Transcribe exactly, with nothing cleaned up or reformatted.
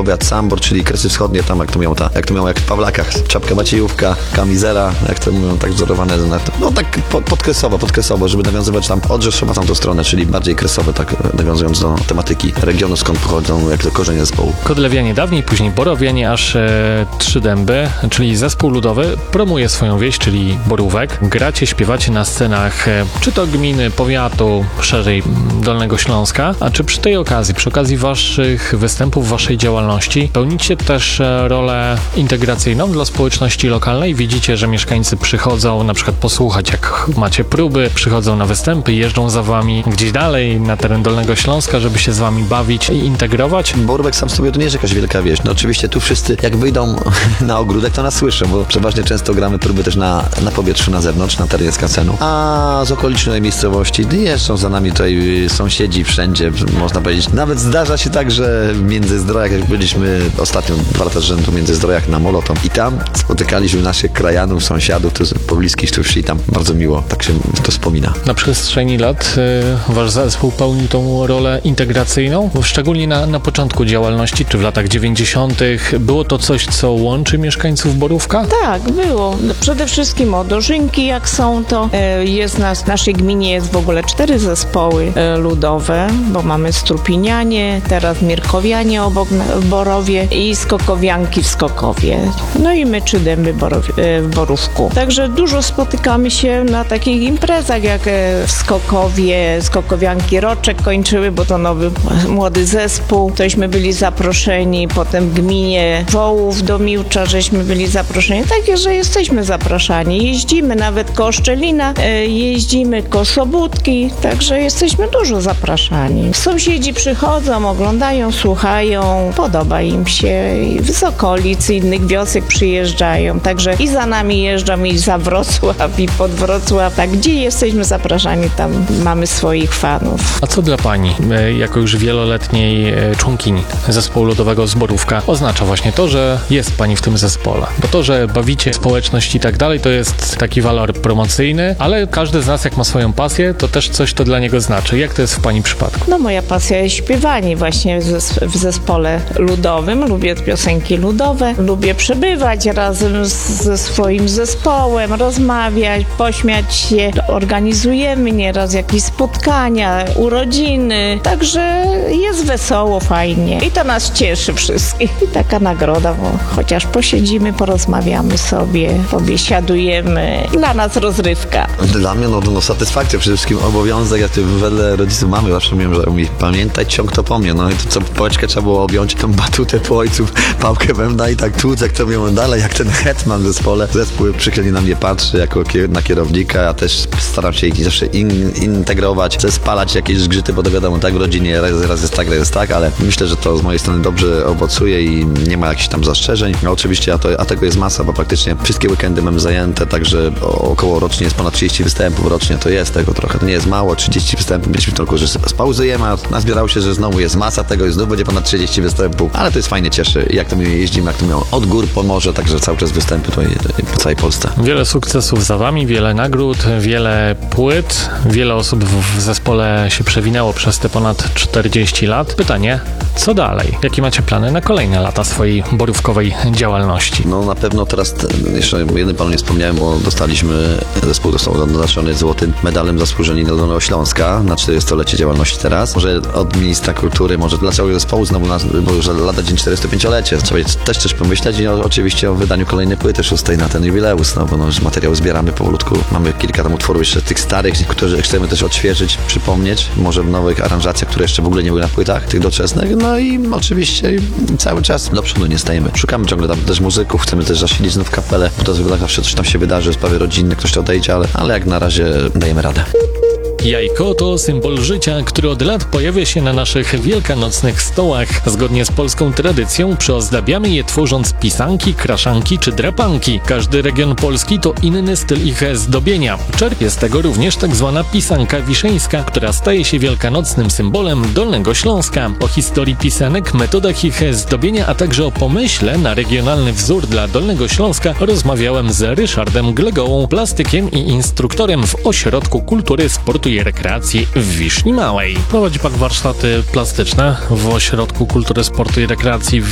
obiad sambor, czyli kresy wschodnie, tam jak to miał ta, jak to miał jak w Pawlakach, czapka maciejówka, kamizela, jak to mówią, tak wzorowane, no tak pod, podkresowo, podkresowo, żeby nawiązywać tam od Rzeszowa tamtą stronę, czyli bardziej kresowe, tak nawiązując do tematyki regionu, skąd pochodzą, jak to korzenie zespołu. Kodlewianie dawniej, później Borowianie, aż e, Trzy Dęby, czyli zespół ludowy, promuje swoją wieś, czyli Borówek. Gracie, śpiewacie na scenach, e, czy to gminy, powiatu, szerzej Dolnego Śląska, a czy przy tej okazji, przy okazji waszych występów, waszej działalności, pełnicie też e, rolę integracyjną dla społeczności lokalnej? Widzicie, że mieszkańcy przychodzą na przykład posłuchać, jak macie próby, przychodzą na występy, jeżdżą za wami gdzieś dalej na teren Dolnego Śląska, żeby się z wami bawić i integrować? Borówek sam sobie to nie jest jakaś wielka wieś. No oczywiście tu wszyscy jak wyjdą na ogródek, to nas słyszą, bo przeważnie często gramy próby też na, na powietrzu, na zewnątrz, na terenie skansenu. A z okolicznej miejscowości jeżdżą za nami tutaj sąsiedzi wszędzie, można powiedzieć. Nawet zdarza się tak, że w Międzyzdrojach, jak byliśmy ostatnio dwa lata z rzędu w Międzyzdrojach na Molo, to i tam spotykaliśmy naszych krajanów, sąsiadów, to pobliskich tu wsi, tam bardzo miło, tak się to wspomina. Na przestrzeni lat y, wasz zespół pełnił tą rolę integracyjną, szczególnie na, na początku działalności, czy w latach dziewięćdziesiątych. Było to coś, co łączy mieszkańców Borówka? Tak, było. Przede wszystkim o dożynki, jak są, to e, jest nas, w naszej gminie jest w ogóle cztery zespoły e, ludowe, bo mamy Strupinianie, teraz Mirkowianie obok w Borowie i Skokowianki w Skokowie. No i my Trzy Dęby Borow, e, w Borówku. Także dużo spotykamy się na takich imprezach, jak e, w Skokowie, Skokowianki roczek kończyły, bo to nowy, młody zespół. Tośmy byli zaproszeni, potem w gminie Wołów do Miłcza, żeśmy byli zaproszeni. Takie, że jesteśmy zapraszani. Jeździmy nawet koło Szczelina, e, jeździmy koło Sobótki, także jesteśmy dużo zapraszani. Sąsiedzi przychodzą, oglądają, słuchają, podoba im się. I z okolic, innych wiosek przyjeżdżają, także i za nami jeżdżą, i za Wrocław, i pod Wrocław. Tak, gdzie jesteśmy zapraszani, tam mamy swoich fanów. A co dla pani, e, jako już wieloletniej e, członkini zespołu ludowego z Borówka, oznacza właśnie to, że jest pani w tym zespole? Bo to, że bawicie społeczność i tak dalej, to jest taki walor promocyjny, ale każdy z nas, jak ma swoją pasję, to też coś to dla niego znaczy. Jak to jest w pani przypadku? No moja pasja jest śpiewanie właśnie w zespole ludowym. Lubię piosenki ludowe, lubię przebywać razem ze swoim zespołem, rozmawiać, pośmiać się. Organizujemy nieraz jakieś spotkania, urodziny, także jest wesoło, fajnie i to nas cieszy wszystkich. I taka nagroda, bo chociaż posiedzimy, porozmawiamy sobie, pobiesiadujemy. Dla nas rozrywka. Dla mnie no, no satysfakcja, przede wszystkim obowiązek, jak to wedle rodziców mamy, zawsze mówiłem, że mówi, pamiętaj, ciąg to po mnie, no i to co pałeczkę trzeba było objąć, tą batutę po ojców, pałkę węda i tak tłuc, jak to mówią dalej, jak ten hetman w zespole. Zespół przychylnie na mnie patrzy, jako kier- na kierownika, ja też staram się ich zawsze in- integrować, zespalać jakieś zgrzyty, bo to wiadomo, tak w rodzinie raz, raz jest tak, raz jest tak, ale myślę, że to z mojej strony dobrze owocuje i nie ma jakichś tam zastrzeżeń. No oczywiście, a, to, a tego jest masa, bo praktycznie wszystkie weekendy mamy zajęte, także około rocznie jest ponad trzydzieści występów rocznie, to jest tego trochę, to nie jest mało, trzydzieści występów, mieliśmy tylko, że spauzujemy, a nazbierało się, że znowu jest masa tego i znów będzie ponad trzydzieści występów, ale to jest fajnie, cieszy, jak to my jeździmy, jak to miało od gór po morze, także cały czas występy tutaj po całej Polsce. Wiele sukcesów za wami, wiele nagród, wiele płyt, wiele osób w zespole się przewinęło przez te ponad czterdzieści lat. Pytanie, co dalej? Jakie macie plany na kolejne lata swojej borówkowej działalności? No na pewno teraz, jeszcze jednym panu nie wspomniałem, bo dostaliśmy, zespół dostał naznaczony złotym medalem zasłużeni do Dolnego Śląska na czterdziestolecie działalności teraz. Może od ministra kultury, może dla całego zespołu znowu, na, bo już lada dzień czterdziestopięciolecie. Trzeba też coś pomyśleć i o, oczywiście o wydaniu kolejnej płyty szóstej na ten jubileusz, no bo no, już materiał zbieramy powolutku. Mamy kilka tam utworów jeszcze tych starych, które chcemy też odświeżyć, przypomnieć, może w nowych aranżacjach, które jeszcze w ogóle nie były na płytach, tych doczesnych, no i oczywiście cały czas do przodu nie stajemy. Szukamy ciągle tam też muzyków, chcemy też zasilić znów kapelę, bo to zawsze coś tam się wydarzy, sprawy rodzinne, ktoś to odejdzie, ale, ale jak na razie dajemy radę. Jajko to symbol życia, który od lat pojawia się na naszych wielkanocnych stołach. Zgodnie z polską tradycją przyozdabiamy je tworząc pisanki, kraszanki czy drapanki. Każdy region Polski to inny styl ich zdobienia. Czerpie z tego również tak zwana pisanka wiszeńska, która staje się wielkanocnym symbolem Dolnego Śląska. O historii pisanek, metodach ich zdobienia, a także o pomyśle na regionalny wzór dla Dolnego Śląska rozmawiałem z Ryszardem Glegołą, plastykiem i instruktorem w Ośrodku Kultury, Sportu i Rekreacji w Wiszni Małej. Prowadzi pan warsztaty plastyczne w Ośrodku Kultury, Sportu i Rekreacji w